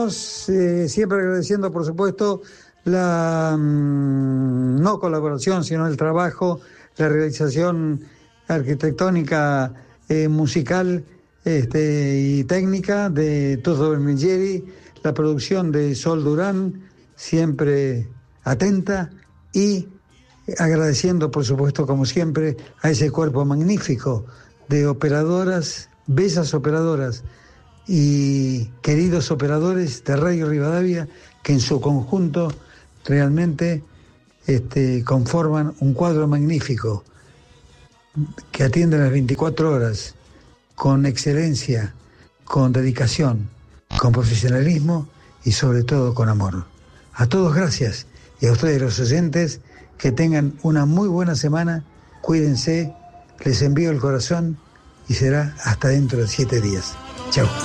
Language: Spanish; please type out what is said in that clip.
despedimos siempre agradeciendo, por supuesto, la no colaboración, sino el trabajo, la realización arquitectónica, musical y técnica de Tuzo Bermingeri, la producción de Sol Durán, siempre atenta, y agradeciendo, por supuesto, como siempre, a ese cuerpo magnífico de operadoras, bellas operadoras y queridos operadores de Radio Rivadavia, que en su conjunto realmente conforman un cuadro magnífico que atiende las 24 horas con excelencia, con dedicación, con profesionalismo y sobre todo con amor. A todos gracias, y a ustedes los oyentes, que tengan una muy buena semana, cuídense, les envío el corazón y será hasta dentro de 7 días. Chao.